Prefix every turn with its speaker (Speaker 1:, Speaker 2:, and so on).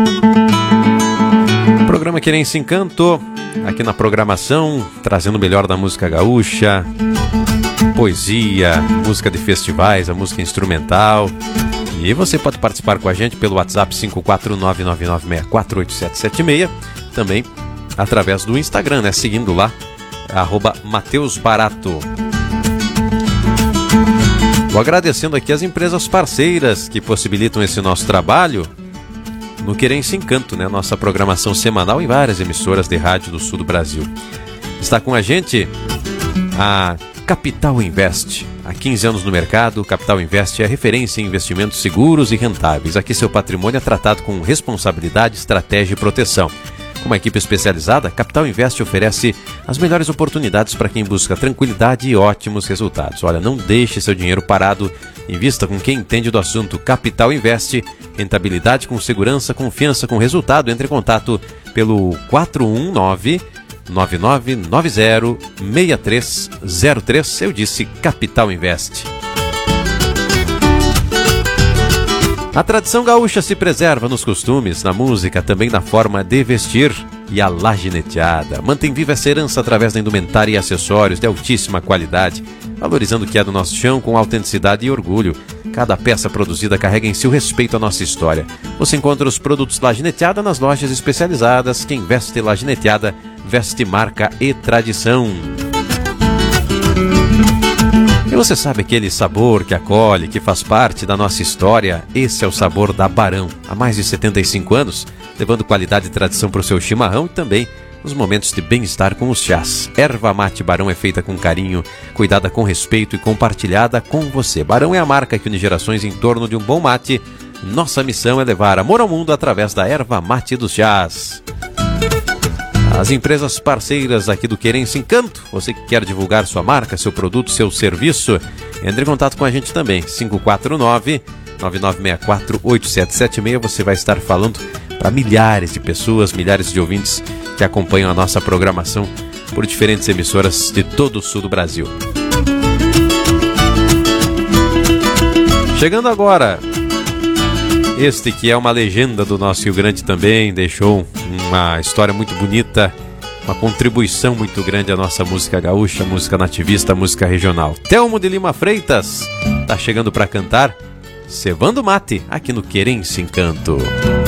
Speaker 1: Programa Querência Encanto, aqui na programação, trazendo o melhor da música gaúcha, poesia, música de festivais, a música instrumental. E você pode participar com a gente pelo WhatsApp 54999648776, também através do Instagram, né? Seguindo lá, @MatheusBarato. Vou agradecendo aqui as empresas parceiras que possibilitam esse nosso trabalho no Querência Encanto, né? Nossa programação semanal em várias emissoras de rádio do sul do Brasil. Está com a gente a Capital Invest. Há 15 anos no mercado, Capital Invest é referência em investimentos seguros e rentáveis. Aqui seu patrimônio é tratado com responsabilidade, estratégia e proteção. Com uma equipe especializada, Capital Invest oferece as melhores oportunidades para quem busca tranquilidade e ótimos resultados. Olha, não deixe seu dinheiro parado, invista com quem entende do assunto. Capital Invest, rentabilidade com segurança, confiança com resultado. Entre em contato pelo 419-9990-6303. Eu disse Capital Invest. A tradição gaúcha se preserva nos costumes, na música, também na forma de vestir. E a Lagineteada mantém viva essa herança através da indumentária e acessórios de altíssima qualidade, valorizando o que é do nosso chão com autenticidade e orgulho. Cada peça produzida carrega em si o respeito à nossa história. Você encontra os produtos Lagineteada nas lojas especializadas. Quem veste Lagineteada, veste marca e tradição. E você sabe aquele sabor que acolhe, que faz parte da nossa história? Esse é o sabor da Barão. Há mais de 75 anos, levando qualidade e tradição para o seu chimarrão e também nos momentos de bem-estar com os chás. Erva mate Barão é feita com carinho, cuidada com respeito e compartilhada com você. Barão é a marca que une gerações em torno de um bom mate. Nossa missão é levar amor ao mundo através da erva mate dos chás. As empresas parceiras aqui do Querência Encanto, você que quer divulgar sua marca, seu produto, seu serviço, entre em contato com a gente também, 549-9964-8776. Você vai estar falando para milhares de pessoas, milhares de ouvintes que acompanham a nossa programação por diferentes emissoras de todo o sul do Brasil. Chegando agora, este que é uma legenda do nosso Rio Grande também, deixou uma história muito bonita, uma contribuição muito grande à nossa música gaúcha, música nativista, música regional. Telmo de Lima Freitas está chegando para cantar Cevando Mate aqui no Querência Encanto.